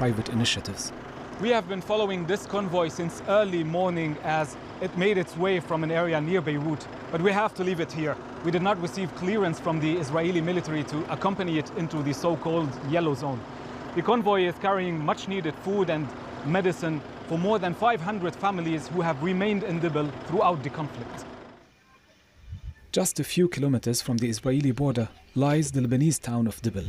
private initiatives. We have been following this convoy since early morning as it made its way from an area near Beirut, but we have to leave it here. We did not receive clearance from the Israeli military to accompany it into the so-called yellow zone. The convoy is carrying much-needed food and medicine for more than 500 families who have remained in Dibble throughout the conflict. Just a few kilometers from the Israeli border lies the Lebanese town of Dibble.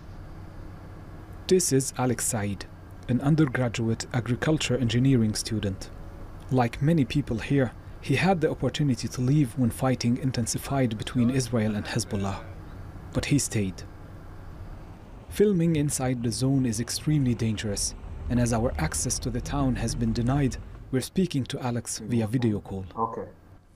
This is Alex Said, an undergraduate agriculture engineering student. Like many people here, he had the opportunity to leave when fighting intensified between Israel and Hezbollah, but he stayed. Filming inside the zone is extremely dangerous, and as our access to the town has been denied, we're speaking to Alex via video call. Okay.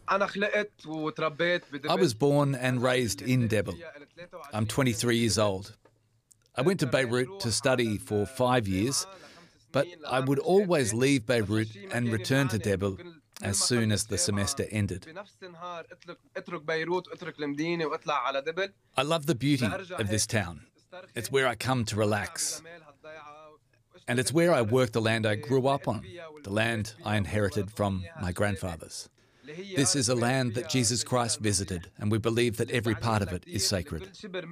I was born and raised in Debel. I'm 23 years old. I went to Beirut to study for 5 years, but I would always leave Beirut and return to Debel as soon as the semester ended. I love the beauty of this town. It's where I come to relax. And it's where I work the land I grew up on, the land I inherited from my grandfathers. This is a land that Jesus Christ visited, and we believe that every part of it is sacred.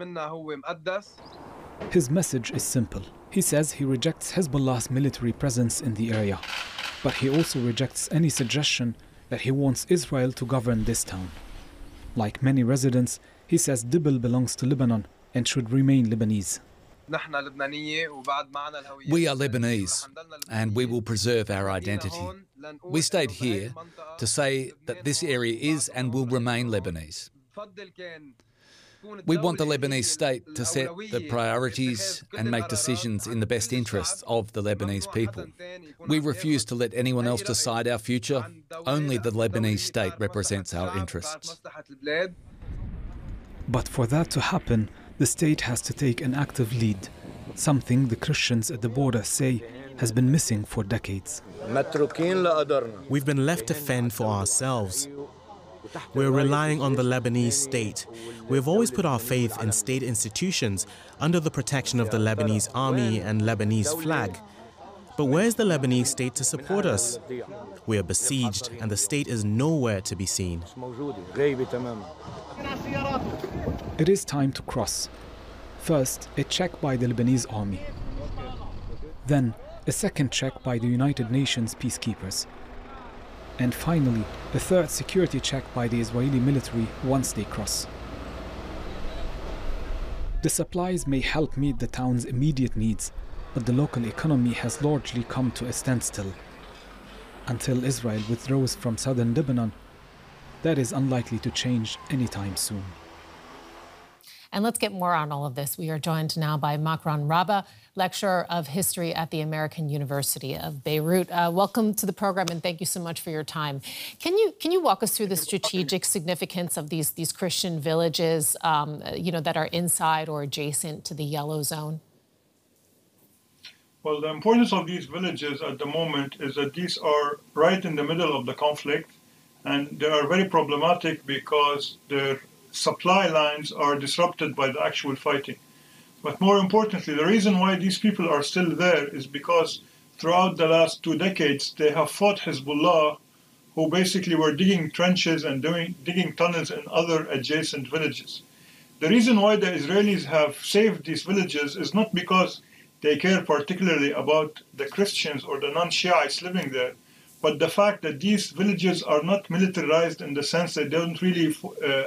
His message is simple. He says he rejects Hezbollah's military presence in the area, but he also rejects any suggestion that he wants Israel to govern this town. Like many residents, he says Dibble belongs to Lebanon and should remain Lebanese. We are Lebanese, and we will preserve our identity. We stayed here to say that this area is and will remain Lebanese. We want the Lebanese state to set the priorities and make decisions in the best interests of the Lebanese people. We refuse to let anyone else decide our future. Only the Lebanese state represents our interests. But for that to happen, the state has to take an active lead, something the Christians at the border say has been missing for decades. We've been left to fend for ourselves. We're relying on the Lebanese state. We've always put our faith in state institutions under the protection of the Lebanese army and Lebanese flag. But where's the Lebanese state to support us? We are besieged and the state is nowhere to be seen. It is time to cross. First, a check by the Lebanese army. Then, a second check by the United Nations peacekeepers. And finally, a third security check by the Israeli military once they cross. The supplies may help meet the town's immediate needs, but the local economy has largely come to a standstill. Until Israel withdraws from southern Lebanon, that is unlikely to change anytime soon. And let's get more on all of this. We are joined now by Makran Rabah, lecturer of history at the American University of Beirut. Welcome to the program, and thank you so much for your time. Can you walk us through the strategic significance of these Christian villages, that are inside or adjacent to the yellow zone? Well, the importance of these villages at the moment is that these are right in the middle of the conflict, and they are very problematic because their supply lines are disrupted by the actual fighting. But more importantly, the reason why these people are still there is because throughout the last 2 decades, they have fought Hezbollah, who basically were digging trenches and digging tunnels in other adjacent villages. The reason why the Israelis have saved these villages is not because they care particularly about the Christians or the non-Shiites living there, but the fact that these villages are not militarized in the sense that they don't really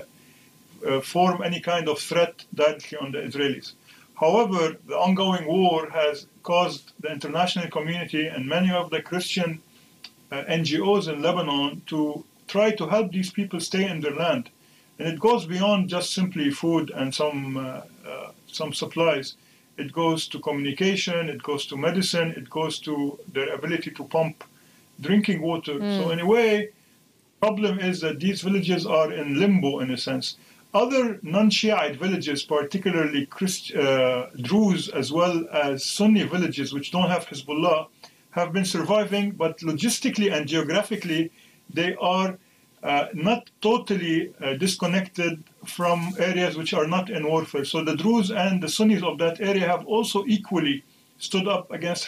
form any kind of threat directly on the Israelis. However, the ongoing war has caused the international community and many of the Christian NGOs in Lebanon to try to help these people stay in their land. And it goes beyond just simply food and some supplies. It goes to communication, it goes to medicine, it goes to their ability to pump drinking water. So in a way, the problem is that these villages are in limbo in a sense. Other non-Shiite villages, particularly Druze as well as Sunni villages, which don't have Hezbollah, have been surviving, but logistically and geographically, they are not totally disconnected from areas which are not in warfare. So the Druze and the Sunnis of that area have also equally stood up against